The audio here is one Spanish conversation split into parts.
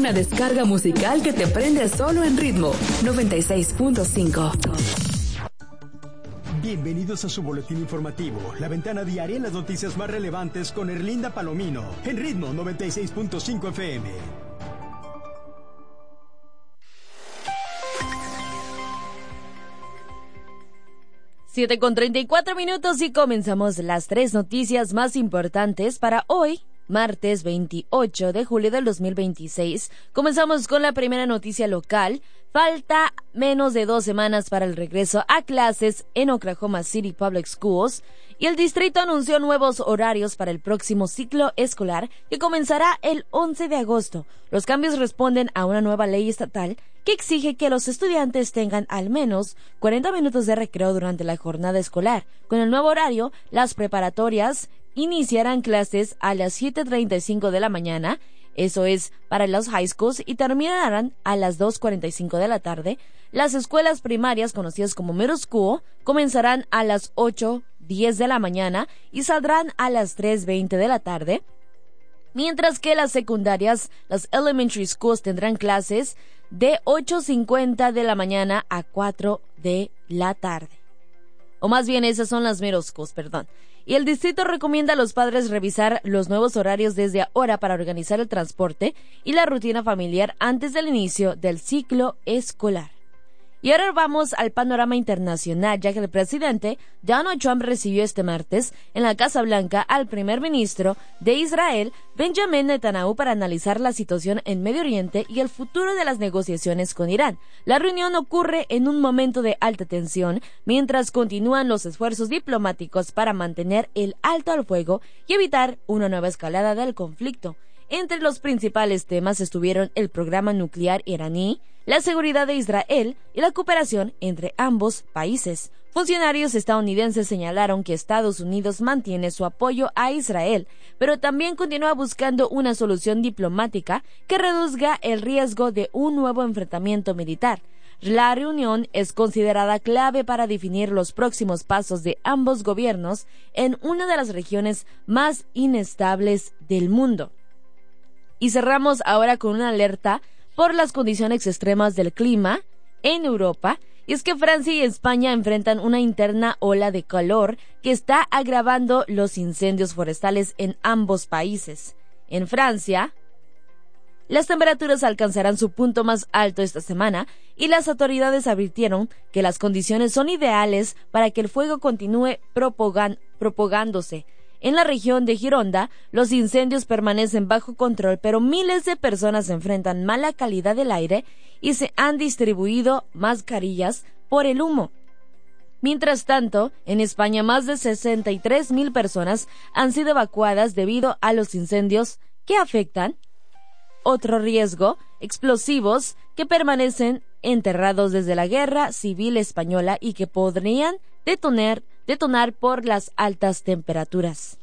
una descarga musical que te prende solo en Ritmo 96.5. Bienvenidos a su boletín informativo, la ventana diaria en las noticias más relevantes con Erlinda Palomino, en Ritmo 96.5 FM. Siete con 34 minutos y comenzamos las 3 noticias más importantes para hoy, martes 28 de julio del 2026. Comenzamos con la primera noticia local. Falta menos de 2 semanas para el regreso a clases en Oklahoma City Public Schools y el distrito anunció nuevos horarios para el próximo ciclo escolar que comenzará el 11 de agosto. Los cambios responden a una nueva ley estatal que exige que los estudiantes tengan al menos 40 minutos de recreo durante la jornada escolar. Con el nuevo horario, las preparatorias iniciarán clases a las 7:35 de la mañana, eso es para los high schools, y terminarán a las 2:45 de la tarde. Las escuelas primarias, conocidas como middle school, comenzarán a las 8:10 de la mañana y saldrán a las 3:20 de la tarde, mientras que las secundarias, las elementary schools, tendrán clases de 8:50 de la mañana a 4 de la tarde. O más bien, esas son las middle schools, perdón. Y el distrito recomienda a los padres revisar los nuevos horarios desde ahora para organizar el transporte y la rutina familiar antes del inicio del ciclo escolar. Y ahora vamos al panorama internacional, ya que el presidente Donald Trump recibió este martes en la Casa Blanca al primer ministro de Israel, Benjamin Netanyahu, para analizar la situación en Medio Oriente y el futuro de las negociaciones con Irán. La reunión ocurre en un momento de alta tensión, mientras continúan los esfuerzos diplomáticos para mantener el alto al fuego y evitar una nueva escalada del conflicto. Entre los principales temas estuvieron el programa nuclear iraní, la seguridad de Israel y la cooperación entre ambos países. Funcionarios estadounidenses señalaron que Estados Unidos mantiene su apoyo a Israel, pero también continúa buscando una solución diplomática que reduzca el riesgo de un nuevo enfrentamiento militar. La reunión es considerada clave para definir los próximos pasos de ambos gobiernos en una de las regiones más inestables del mundo. Y cerramos ahora con una alerta por las condiciones extremas del clima en Europa, y es que Francia y España enfrentan una interna ola de calor que está agravando los incendios forestales en ambos países. En Francia, las temperaturas alcanzarán su punto más alto esta semana y las autoridades advirtieron que las condiciones son ideales para que el fuego continúe propagándose. En la región de Gironda, los incendios permanecen bajo control, pero miles de personas enfrentan mala calidad del aire y se han distribuido mascarillas por el humo. Mientras tanto, en España, más de 63,000 personas han sido evacuadas debido a los incendios que afectan. Otro riesgo, explosivos que permanecen enterrados desde la Guerra Civil Española y que podrían detonar por las altas temperaturas.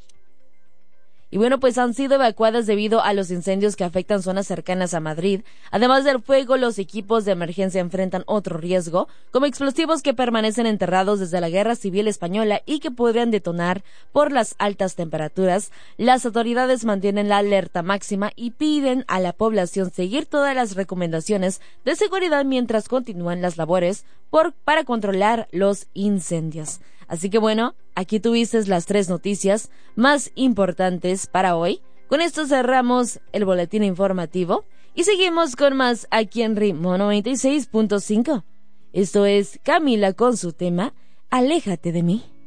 Y bueno, pues han sido evacuadas debido a los incendios que afectan zonas cercanas a Madrid. Además del fuego, los equipos de emergencia enfrentan otro riesgo, como explosivos que permanecen enterrados desde la Guerra Civil Española y que podrían detonar por las altas temperaturas. Las autoridades mantienen la alerta máxima y piden a la población seguir todas las recomendaciones de seguridad mientras continúan las labores para controlar los incendios. Así que bueno, aquí tuviste las 3 noticias más importantes para hoy. Con esto cerramos el boletín informativo y seguimos con más aquí en Ritmo 96.5. Esto es Camila con su tema Aléjate de mí.